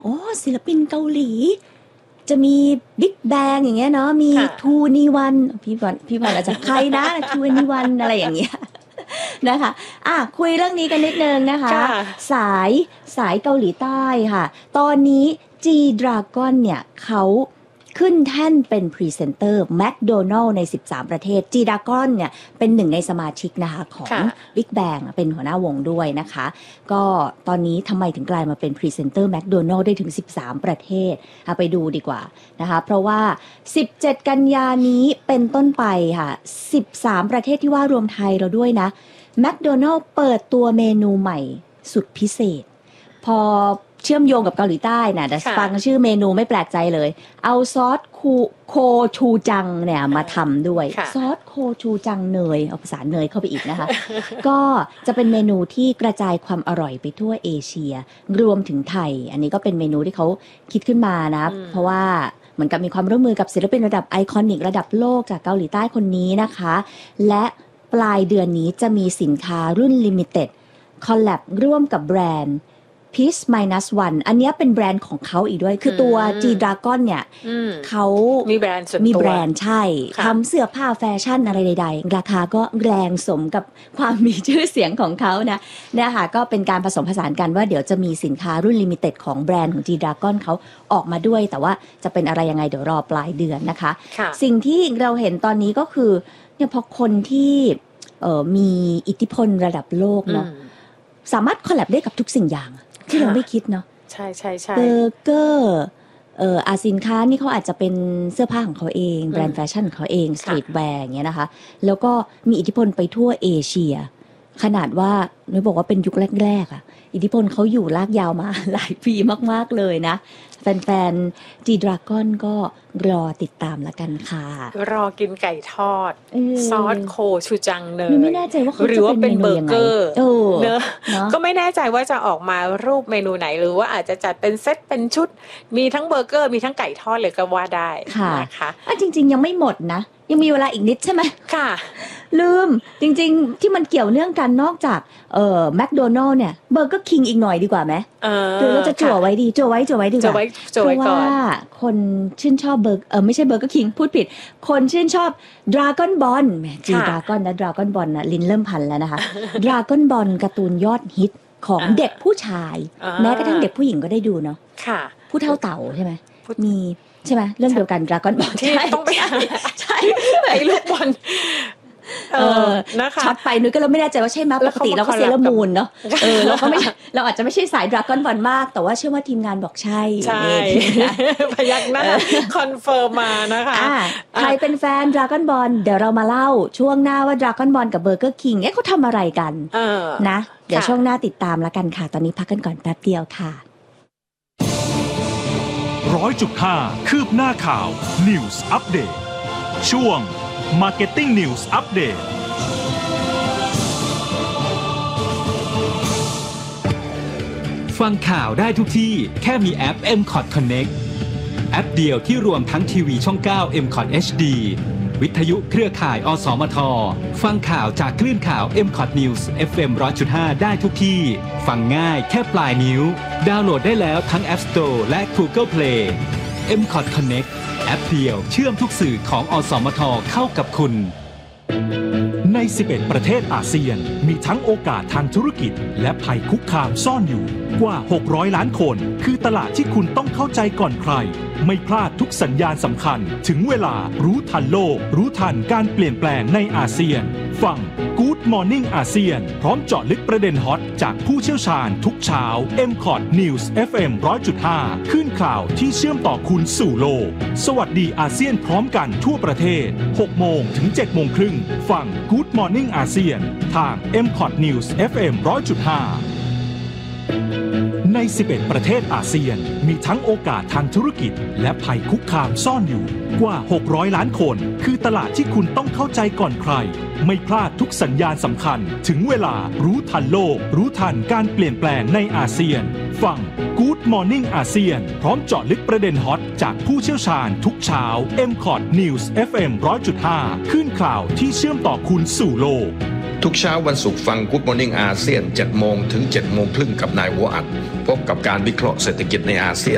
โอ้ศิลปินเกาหลีจะมีบิ๊กแบงอย่างเงี้ยเนาะมีทูนีวันพี่บอลอาจจะใครนะทูนีวันอะไรอย่างเงี้ยนะคะคุยเรื่องนี้กันนิดนึงนะคะสายเกาหลีใต้ค่ะตอนนี้ G-Dragon เนี่ยเขาขึ้นแท่นเป็นพรีเซนเตอร์แมคโดนัลด์ใน13ประเทศ G-Dragon เนี่ยเป็นหนึ่งในสมาชิกนะคะของ Big Bang เป็นหัวหน้าวงด้วยนะคะก็ตอนนี้ทำไมถึงกลายมาเป็นพรีเซนเตอร์แมคโดนัลด์ได้ถึง13ประเทศไปดูดีกว่านะคะเพราะว่า17กันยานี้เป็นต้นไปค่ะ13ประเทศที่ว่ารวมไทยเราด้วยนะแมคโดนัลด์เปิดตัวเมนูใหม่สุดพิเศษพอเชื่อมโยงกับเกาหลีใต้นะแต่ฟังชื่อเมนูไม่แปลกใจเลยเอาซอสโคชูจังเนี่ยมาทำด้วยซอสโคชูจังเนยเอาภาษาเนยเข้าไปอีกนะคะ ก็จะเป็นเมนูที่กระจายความอร่อยไปทั่วเอเชียรวมถึงไทยอันนี้ก็เป็นเมนูที่เขาคิดขึ้นมานะเพราะว่าเหมือนกับมีความร่วมมือกับศิลปินระดับไอคอนิกระดับโลกจากเกาหลีใต้คนนี้นะคะและปลายเดือนนี้จะมีสินค้ารุ่นลิมิเต็ดคอลแลบร่วมกับแบรนด์Peace Minus One อันนี้เป็นแบรนด์ของเขาอีกด้วยคือตัว G-Dragon เนี่ยเขามีแบรนด์ส่วนตัวมีแบรนด์ใช่ทำเสื้อผ้าแฟชั่นอะไรใดๆราคาก็แรงสมกับความมีชื่อเสียงของเขานะเนี่ยค่ะก็เป็นการผสมผสานกันว่าเดี๋ยวจะมีสินค้ารุ่นลิมิเต็ดของแบรนด์ของ G-Dragon เขาออกมาด้วยแต่ว่าจะเป็นอะไรยังไงเดี๋ยวรอปลายเดือนนะคะสิ่งที่เราเห็นตอนนี้ก็คือเนี่ยพอคนที่มีอิทธิพลระดับโลกเนาะสามารถคอลแลบได้กับทุกสิ่งอย่างที่เราไม่คิดเนาะใช่เบอร์เกอร์สินค้านี่เขาอาจจะเป็นเสื้อผ้าของเขาเองแบรนด์แฟชั่นของเขาเองสตรีทแวร์อย่างเงี้ยนะคะแล้วก็มีอิทธิพลไปทั่วเอเชียขนาดว่านุ้ยบอกว่าเป็นยุคแรกๆอิทธิพลเขาอยู่ลากยาวมาหลายปีมากๆเลยนะแฟนๆ G-Dragon ก็รอติดตามละกันค่ะรอกินไก่ทอดซอสโคชูจังเนยไม่แน่ใจว่าเขาจะเป็นเบอร์เกอร์เนอะก็ไม่แน่ใจว่าจะออกมารูปเมนูไหนหรือว่าอาจจะจัดเป็นเซตเป็นชุดมีทั้งเบอร์เกอร์มีทั้งไก่ทอดเลยก็ว่าได้นะคะจริงๆยังไม่หมดนะยังมีเวลาอีกนิดใช่ไหมค่ะลืมจริงๆที่มันเกี่ยวเนื่องกันนอกจากแมคโดนัลด์เนี่ยเบอร์เกอร์คิงอีกหน่อยดีกว่าไหมหรือเราจะจั่วไว้ดีจั่วไว้ดีกว่าเพราะว่าคนชื่นชอบไม่ใช่เบอร์เกอร์คิงพูดผิดคนชื่นชอบดราก้อนบอลแหมจีดราก้อนนะดราก้อนบอลนะลิ้นเริ่มพันแล้วนะคะดราก้อนบอลการ์ตูนยอดฮิตของเด็กผู้ชายแม้กระทั่งเด็กผู้หญิงก็ได้ดูเนาะผู้เฒ่าเต่าใช่ไหมมีใช่ไหมเรื่องเดียวกันดราก้อนบอลที่ต้องไปใช่ไอ้ลูกบอลนะคะช็อตไปนุ้ยก็เราไม่แน่ใจว่าใช่ไหมปกติเราก็เซเลอร์มูนเนาะเราก็ไม่เราอาจจะไม่ใช่สายดราก้อนบอลมากแต่ว่าเชื่อว่าทีมงานบอกใช่พยักหน้าคอนเฟิร์มมานะคะใครเป็นแฟนดราก้อนบอลเดี๋ยวเรามาเล่าช่วงหน้าว่าดราก้อนบอลกับเบอร์เกอร์คิงเขาทำอะไรกันนะเดี๋ยวช่วงหน้าติดตามละกันค่ะตอนนี้พักกันก่อนแป๊บเดียวค่ะ 100.5 คืบหน้าข่าว News Update ช่วง Marketing News Update ฟังข่าวได้ทุกที่แค่มีแอป MCOT Connect แอปเดียวที่รวมทั้งทีวีช่อง 9 MCOT HD วิทยุเครือข่ายอสมทฟังข่าวจากคลื่นข่าว MCOT News FM 100.5 ได้ทุกที่ฟังง่ายแค่ปลายนิ้วดาวน์โหลดได้แล้วทั้ง App Store และ Google Play MCOT Connect แอปเดียวเชื่อมทุกสื่อของอสมทเข้ากับคุณใน11ประเทศอาเซียนมีทั้งโอกาสทางธุรกิจและภัยคุกคามซ่อนอยู่กว่า600ล้านคนคือตลาดที่คุณต้องเข้าใจก่อนใครไม่พลาดทุกสัญญาณสำคัญถึงเวลารู้ทันโลกรู้ทันการเปลี่ยนแปลงในอาเซียนฟัง Good Morning อาเซียนพร้อมเจาะลึกประเด็นฮอตจากผู้เชี่ยวชาญทุกเช้า MCOT News FM 100.5 คลื่นข่าวที่เชื่อมต่อคุณสู่โลกสวัสดีอาเซียนพร้อมกันทั่วประเทศ 6 โมงถึง 7 โมงครึ่งฟัง Good Morning อาเซียนทาง MCOT News FM 100.5ใน11ประเทศอาเซียนมีทั้งโอกาสทางธุรกิจและภัยคุกคามซ่อนอยู่กว่า600ล้านคนคือตลาดที่คุณต้องเข้าใจก่อนใครไม่พลาดทุกสัญญาณสำคัญถึงเวลารู้ทันโลกรู้ทันการเปลี่ยนแปลงในอาเซียนฟัง Good Morning อาเซียนพร้อมเจาะลึกประเด็นฮอตจากผู้เชี่ยวชาญทุกเช้า MCOT News FM 100.5 คลื่นข่าวที่เชื่อมต่อคุณสู่โลกทุกเช้าวันศุกร์ฟัง Good Morning อาเซียน 7 โมงถึง 7 โมงครึ่งกับนายหัวอัดพบกับการวิเคราะห์เศรษฐกิจในอาเซียน